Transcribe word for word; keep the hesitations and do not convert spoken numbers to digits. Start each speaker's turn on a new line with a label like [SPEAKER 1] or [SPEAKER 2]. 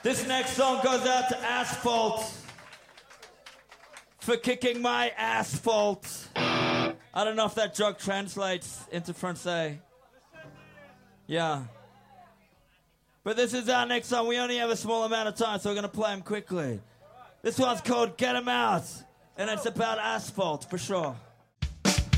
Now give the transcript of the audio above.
[SPEAKER 1] This next song goes out to Asphalt for kicking my asphalt. I don't know if that joke translates into Francais. Yeah. But this is our next song. We only have a small amount of time, so we're going to play them quickly. This one's called Get 'Em Out, and it's about asphalt, for sure.